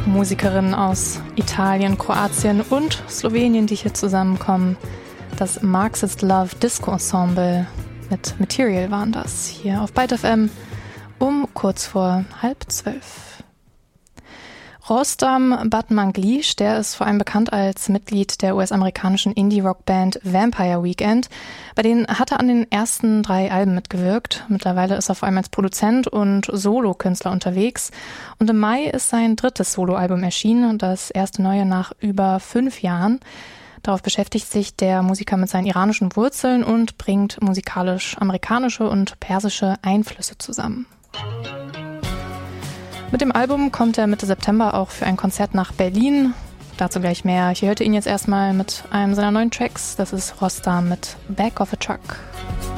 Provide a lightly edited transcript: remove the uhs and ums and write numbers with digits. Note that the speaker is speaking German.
Musikerinnen aus Italien, Kroatien und Slowenien, die hier zusammenkommen. Das Marxist Love Disco Ensemble mit Material waren das hier auf Byte FM um kurz vor 11:30. Rostam Batmanglij, der ist vor allem bekannt als Mitglied der US-amerikanischen Indie-Rock-Band Vampire Weekend. Bei denen hat er an den ersten 3 Alben mitgewirkt. Mittlerweile ist er vor allem als Produzent und Solokünstler unterwegs. Und im Mai ist sein 3. Soloalbum erschienen, das erste neue nach über 5 Jahren. Darauf beschäftigt sich der Musiker mit seinen iranischen Wurzeln und bringt musikalisch amerikanische und persische Einflüsse zusammen. Mit dem Album kommt er Mitte September auch für ein Konzert nach Berlin. Dazu gleich mehr. Hier hört ihr ihn jetzt erstmal mit einem seiner neuen Tracks. Das ist Rostam mit Back of a Truck.